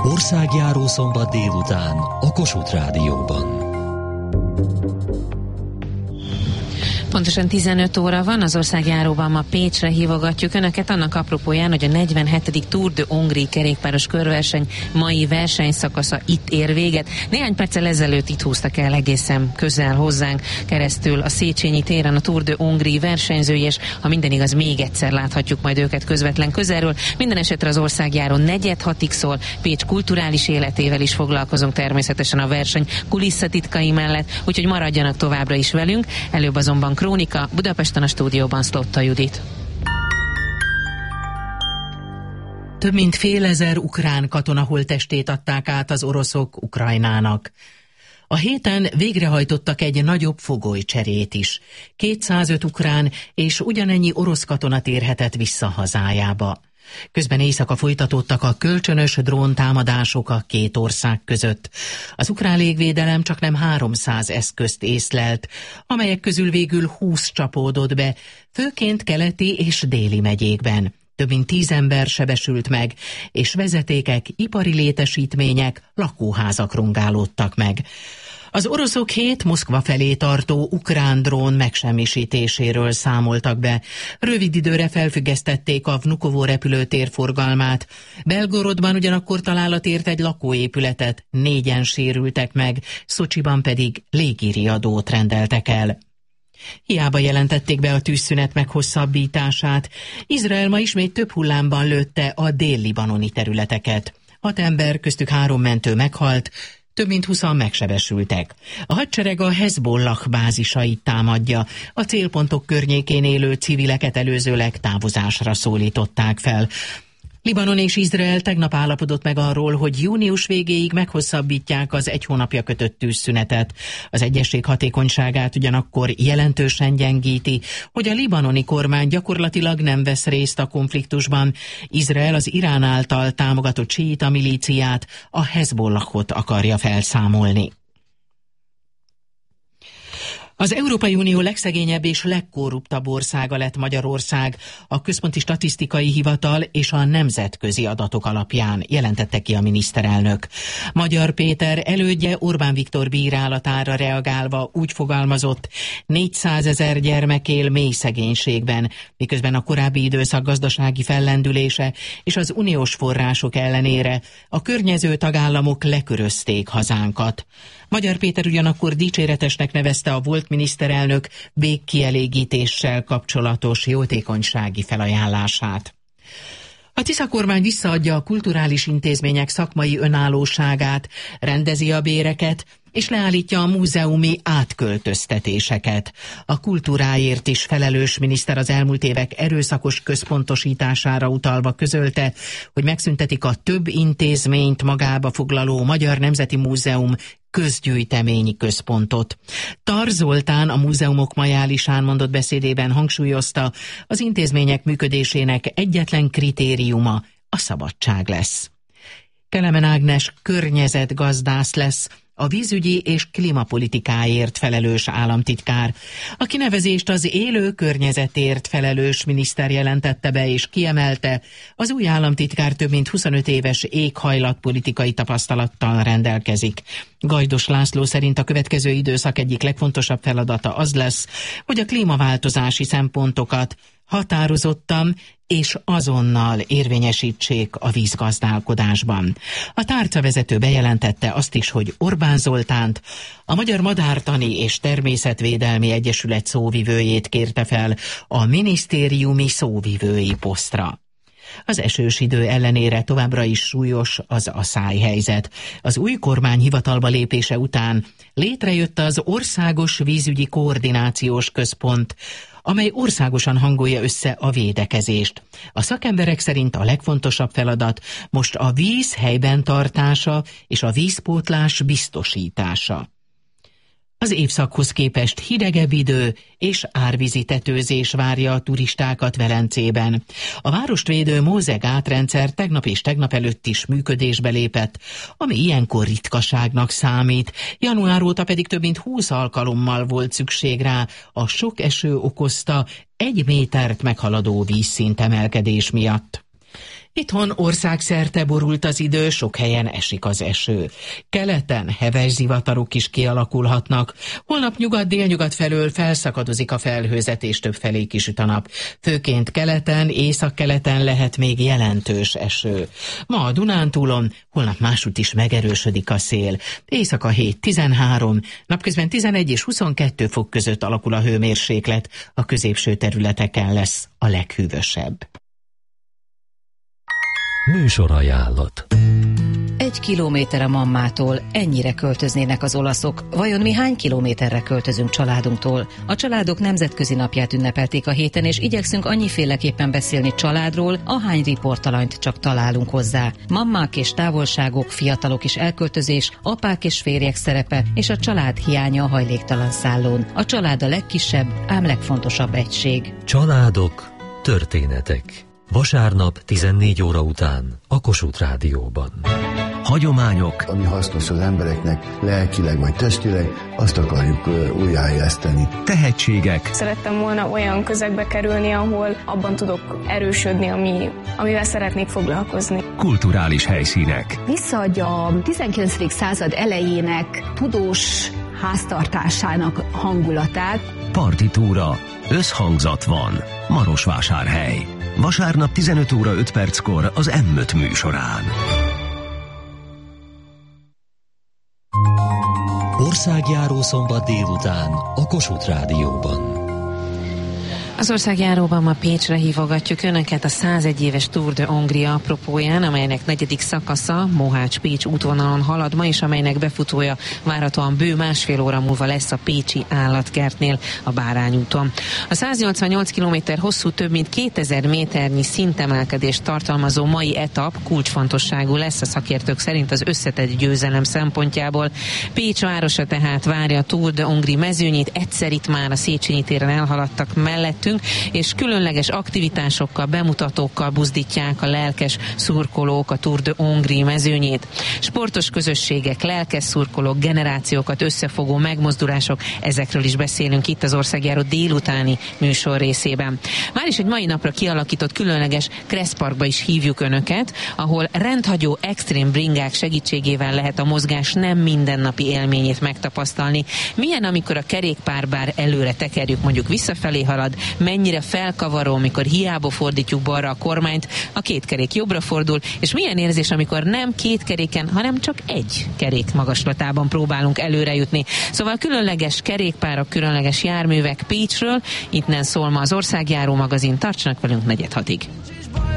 Országjáró szombat délután a Kossuth Rádióban. Pontosan 15 óra van, az országjáróban ma Pécsre hívogatjuk Önöket annak apropóján, hogy a 47. Tour de Hongrie kerékpáros körverseny mai versenyszakasza itt ér véget. Néhány perccel ezelőtt itt húztak el egészen közel hozzánk keresztül a Széchenyi téren a Tour de Hongrie versenyzői, és ha minden igaz, még egyszer láthatjuk majd őket közvetlen közelről. Minden esetre az országjáró 4:06-ig szól, Pécs kulturális életével is foglalkozunk természetesen a verseny kulisszatitkai mellett, úgyhogy maradjanak továbbra is velünk. Előbb azonban krónika, Budapesten a stúdióban Szlotta Judit. Több mint fél ezer ukrán katona holttestét adták át az oroszok Ukrajnának. A héten végrehajtottak egy nagyobb fogolycserét is. 205 ukrán és ugyanennyi orosz katona térhetett vissza hazájába. Közben éjszaka folytatódtak a kölcsönös dróntámadások a két ország között. Az ukrán légvédelem csaknem 300 eszközt észlelt, amelyek közül végül 20 csapódott be, főként keleti és déli megyékben. Több mint 10 ember sebesült meg, és vezetékek, ipari létesítmények, lakóházak rongálódtak meg. Az oroszok 7 Moszkva felé tartó ukrán drón megsemmisítéséről számoltak be. Rövid időre felfüggesztették a Vnukovo repülőtér forgalmát. Belgorodban ugyanakkor találat ért egy lakóépületet, 4-en sérültek meg, Szocsiban pedig légiriadót rendeltek el. Hiába jelentették be a tűzszünet meghosszabbítását. Izrael ma ismét több hullámban lőtte a dél-libanoni területeket. 6 ember, köztük 3 mentő meghalt, több mint 20-an megsebesültek. A hadsereg a Hezbollah bázisait támadja. A célpontok környékén élő civileket előzőleg távozásra szólították fel. Libanon és Izrael tegnap állapodott meg arról, hogy június végéig meghosszabbítják az 1 hónapja kötött tűzszünetet. Az egyezség hatékonyságát ugyanakkor jelentősen gyengíti, hogy a libanoni kormány gyakorlatilag nem vesz részt a konfliktusban. Izrael az Irán által támogatott síita milíciát, a Hezbollahot akarja felszámolni. Az Európai Unió legszegényebb és legkorruptabb országa lett Magyarország, a Központi Statisztikai Hivatal és a nemzetközi adatok alapján, jelentette ki a miniszterelnök. Magyar Péter elődje Orbán Viktor bírálatára reagálva úgy fogalmazott, 400 000 gyermek él mély szegénységben, miközben a korábbi időszak gazdasági fellendülése és az uniós források ellenére a környező tagállamok lekörözték hazánkat. Magyar Péter ugyanakkor dicséretesnek nevezte a volt miniszterelnök végkielégítéssel kapcsolatos jótékonysági felajánlását. A Tisza kormány visszaadja a kulturális intézmények szakmai önállóságát, rendezi a béreket, és leállítja a múzeumi átköltöztetéseket. A kultúráért is felelős miniszter az elmúlt évek erőszakos központosítására utalva közölte, hogy megszüntetik a több intézményt magába foglaló Magyar Nemzeti Múzeum közgyűjteményi központot. Tar Zoltán a Múzeumok Majálisán mondott beszédében hangsúlyozta, az intézmények működésének egyetlen kritériuma a szabadság lesz. Kelemen Ágnes környezetgazdász lesz, a vízügyi és klímapolitikáért felelős államtitkár. A kinevezést az élő környezetért felelős miniszter jelentette be és kiemelte, az új államtitkár több mint 25 éves éghajlatpolitikai tapasztalattal rendelkezik. Gajdos László szerint a következő időszak egyik legfontosabb feladata az lesz, hogy a klímaváltozási szempontokat határozottan és azonnal érvényesítsék a vízgazdálkodásban. A tárcavezető bejelentette azt is, hogy Orbán Zoltánt, a Magyar Madártani és Természetvédelmi Egyesület szóvivőjét kérte fel a minisztériumi szóvivői posztra. Az esős idő ellenére továbbra is súlyos az aszályhelyzet. Az új kormány hivatalba lépése után létrejött az Országos Vízügyi Koordinációs Központ, amely országosan hangolja össze a védekezést. A szakemberek szerint a legfontosabb feladat most a víz helyben tartása és a vízpótlás biztosítása. Az évszakhoz képest hidegebb idő és árvízi tetőzés várja a turistákat Velencében. A várost védő Móze gátrendszer tegnap és tegnap előtt is működésbe lépett, ami ilyenkor ritkaságnak számít. Január óta pedig több mint 20 alkalommal volt szükség rá a sok eső okozta 1 métert meghaladó vízszint emelkedés miatt. Itthon országszerte borult az idő, sok helyen esik az eső. Keleten heves zivatarok is kialakulhatnak. Holnap nyugat-délnyugat felől felszakadozik a felhőzet, és többfelé kisüt a nap. Főként keleten, északkeleten lehet még jelentős eső. Ma a Dunántúlon, holnap másútt is megerősödik a szél. Éjszaka 7-13, napközben 11 és 22 fok között alakul a hőmérséklet, a középső területeken lesz a leghűvösebb. Műsorajánlat. 1 kilométer a Mammától, ennyire költöznének az olaszok. Vajon mi hány kilométerre költözünk családunktól? A Családok Nemzetközi Napját ünnepelték a héten, és igyekszünk annyiféleképpen beszélni családról, ahány riportalanyt csak találunk hozzá. Mammák és távolságok, fiatalok és elköltözés, apák és férjek szerepe, és a család hiánya a hajléktalan szállón. A család a legkisebb, ám legfontosabb egység. Családok, történetek. Vasárnap 14 óra után a Kossuth Rádióban. Hagyományok, ami hasznos az embereknek lelkileg vagy testileg, azt akarjuk újjáéleszteni. tehetségek. Szerettem volna olyan közegbe kerülni, ahol abban tudok erősödni, amivel szeretnék foglalkozni. Kulturális helyszínek. Visszaadja a 19. század elejének tudós háztartásának hangulatát. Partitúra. Összhangzat van. Marosvásárhely. Vasárnap 15 óra 5 perckor az M5 műsorán. Országjáró szombat délután a Kossuth Rádióban. Az országjáróban ma Pécsre hívogatjuk Önöket a 101 éves Tour de Hongria apropóján, amelynek 4. szakasza Mohács-Pécs útvonalon halad ma, és amelynek befutója várhatóan bő másfél óra múlva lesz a pécsi állatkertnél, a Bárányúton. A 188 km hosszú, több mint 2000 méternyi szintemelkedést tartalmazó mai etap kulcsfontosságú lesz a szakértők szerint az összetett győzelem szempontjából. Pécs városa tehát várja a Tour de Hongria mezőnyét, egyszer itt már a Széchenyi téren elhaladtak mellett, és különleges aktivitásokkal, bemutatókkal buzdítják a lelkes szurkolók a Tour de Hongria mezőnyét. Sportos közösségek, lelkes szurkolók, generációkat összefogó megmozdulások, ezekről is beszélünk itt az Országjáró délutáni műsor részében. Már is egy mai napra kialakított különleges Kresszparkba is hívjuk Önöket, ahol rendhagyó extrém bringák segítségével lehet a mozgás nem mindennapi élményét megtapasztalni. Milyen, amikor a kerékpárbár előre tekerjük, mondjuk visszafelé halad, mennyire felkavaró, amikor hiába fordítjuk balra a kormányt, a két kerék jobbra fordul, és milyen érzés, amikor nem két keréken, hanem csak egy kerék magaslatában próbálunk előrejutni. Szóval különleges kerékpárok, különleges járművek Pécsről, innen szól ma az Országjáró magazin, tartsanak velünk 4:06-ig.